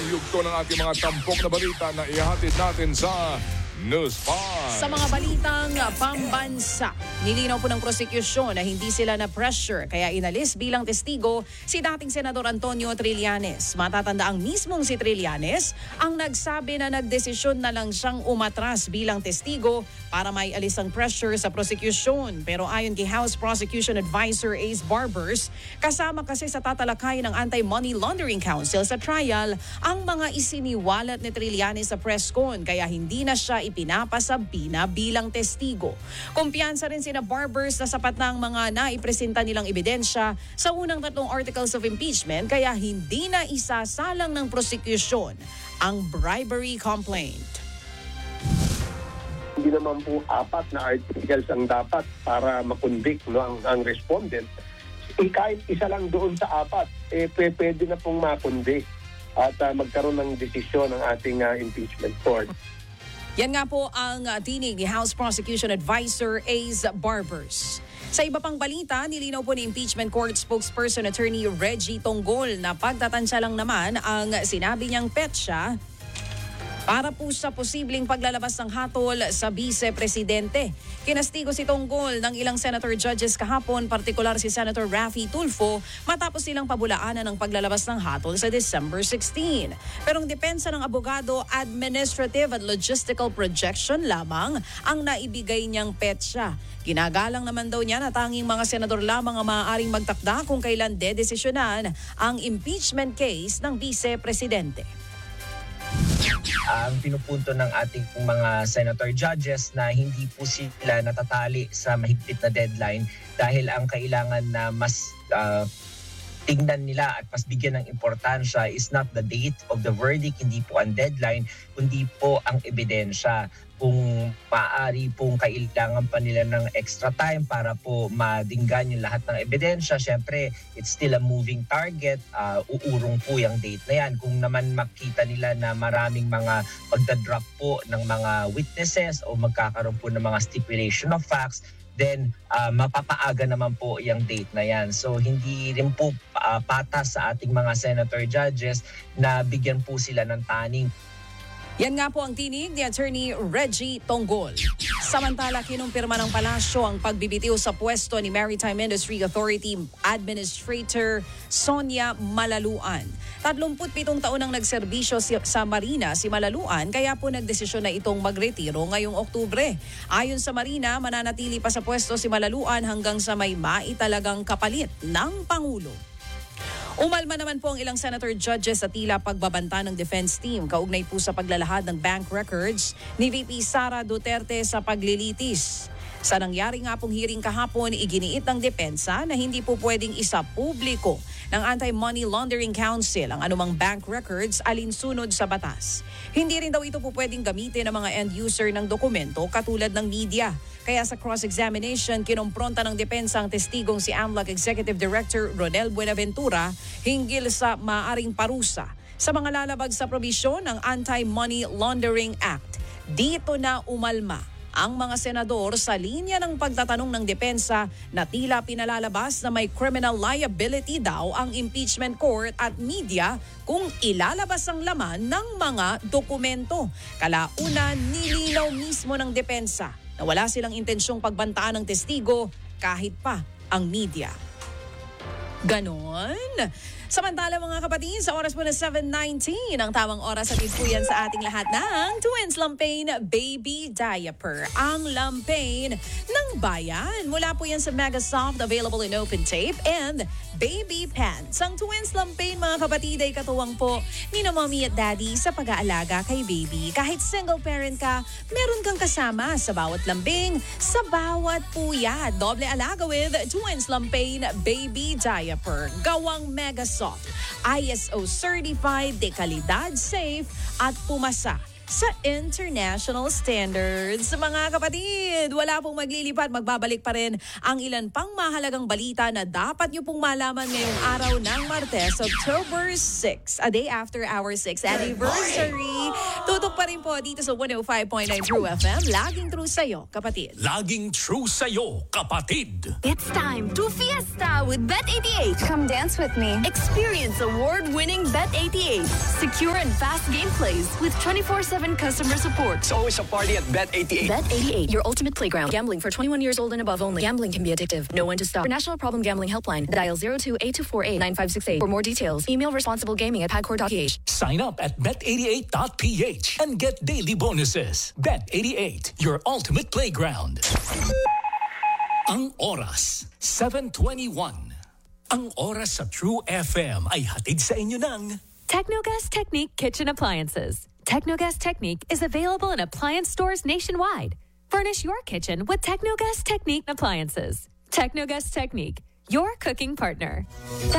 yugto ng ating mga tampok na balita na ihatid natin sa News 5. Sa mga balitang pambansa, nilinaw po ng prosekusyon na hindi sila na-pressure kaya inalis bilang testigo si dating Senador Antonio Trillanes. Matatanda ang mismong si Trillanes ang nagsabi na nagdesisyon na lang siyang umatras bilang testigo para may alis ang pressure sa prosekusyon. Pero ayon kay House Prosecution Advisor Ace Barbers, kasama kasi sa tatalakay ng Anti-Money Laundering Council sa trial ang mga isiniwalat ni Trillanes sa press con kaya hindi na siya ipinapasabina bilang testigo. Kumpiyansa rin sina Barbers na sapat na ang mga naipresenta nilang ebidensya sa unang 3 articles of impeachment kaya hindi na isasalang ng prosecution ang bribery complaint. Hindi naman po 4 na articles ang dapat para makonvict ang respondent. Kahit isa lang doon sa 4, pwede na pong makonvict at magkaroon ng desisyon ng ating impeachment court. Yan nga po ang tinig ni House Prosecution Advisor Ace Barbers. Sa iba pang balita, nilinaw po ni Impeachment Court Spokesperson Attorney Reggie Tonggol na pagtatansya lang naman ang sinabi niyang petsa para po sa posibleng paglalabas ng hatol sa Vice-Presidente. Kinastigo si Tonggol ng ilang senator judges kahapon, partikular si Senator Raffy Tulfo, matapos silang pabulaanan ng paglalabas ng hatol sa December 16. Pero ang depensa ng abogado, administrative at logistical projection lamang ang naibigay niyang petsa. Ginagalang naman daw niya na tanging mga senador lamang ang maaaring magtakda kung kailan dedesisyonan ang impeachment case ng Vice-Presidente. Ang pinupunto ng ating mga senator judges na hindi po sila natatali sa mahigpit na deadline dahil ang kailangan na mas tingnan nila at mas bigyan ng importansya is not the date of the verdict, hindi po ang deadline, kundi po ang ebidensya. Kung maaari pong kailangan pa nila ng extra time para po madinggan yung lahat ng ebidensya, syempre it's still a moving target, uurong po yung date na yan. Kung naman makita nila na maraming mga pagdadrop po ng mga witnesses o magkakaroon po ng mga stipulation of facts, then mapapaaga naman po yung date na yan. So hindi rin po patas sa ating mga senator judges na bigyan po sila ng taning. Yan nga po ang tinig ni Attorney Reggie Tonggol. Samantala, kinumpirma ng palasyo ang pagbibitiw sa pwesto ni Maritime Industry Authority Administrator Sonia Malaluan. 37 taon ang nagserbisyo sa Marina si Malaluan kaya po nagdesisyon na itong magretiro ngayong Oktubre. Ayon sa Marina, mananatili pa sa pwesto si Malaluan hanggang sa may maitalagang kapalit ng Pangulo. Umalma naman po ang ilang senator judges sa tila pagbabanta ng defense team kaugnay po sa paglalahad ng bank records ni VP Sara Duterte sa paglilitis. Sa nangyari nga pong hearing kahapon, iginiit ng depensa na hindi po pwedeng isa-publiko ng Anti-Money Laundering Council ang anumang bank records alinsunod sa batas. Hindi rin daw ito po pwedeng gamitin ng mga end-user ng dokumento katulad ng media. Kaya sa cross-examination, kinompronta ng depensa ang testigong si AMLAC Executive Director Ronel Buenaventura hinggil sa maaring parusa sa mga lalabag sa probisyon ng Anti-Money Laundering Act. Dito na umalma ang mga senador sa linya ng pagtatanong ng depensa na tila pinalalabas na may criminal liability daw ang impeachment court at media kung ilalabas ang laman ng mga dokumento. Kalauna, nilinaw mismo ng depensa na wala silang intensyong pagbantaan ng testigo kahit pa ang media. Ganon. Samantala mga kapatid, sa oras po na 7:19, ang tamang oras at po yan sa ating lahat ng Twins Lampain Baby Diaper. Ang Lampain ng bayan. Mula po yan sa Megasoft, available in open tape, and Baby Pants. Ang Twins Lampain mga kapatid ay katuwang po ni na mommy at daddy sa pag-aalaga kay baby. Kahit single parent ka, meron kang kasama sa bawat lambing, sa bawat puya. Doble alaga with Twins Lampain Baby Diaper. Gawang Megasoft. ISO certified, de kalidad, safe, at pumasa sa international standards. Mga kapatid, wala pong maglilipat, magbabalik pa rin ang ilan pang mahalagang balita na dapat nyo pong malaman ngayong araw ng Martes, October 6, a day after our 6th anniversary. Tutok pa rin po dito sa 105.9 True FM. Laging true sa'yo, kapatid. Laging true sa'yo, kapatid. It's time to fiesta with Bet88. Come dance with me. Experience award-winning Bet88. Secure and fast gameplays with 24/7 customer support. It's always a party at Bet88. Bet88, your ultimate playground. Gambling for 21 years old and above only. Gambling can be addictive. Know when to stop. For National Problem Gambling Helpline, dial 02-8248-9568. For more details, email responsiblegaming@pagcor.ph. Sign up at bet88.ph and get daily bonuses. Bet88, your ultimate playground. Ang oras, 7:21. Ang oras sa True FM ay hatid sa inyo ng Technogas Technique Kitchen Appliances. Technogas Technique is available in appliance stores nationwide. Furnish your kitchen with Technogas Technique appliances. Technogas Technique, your cooking partner.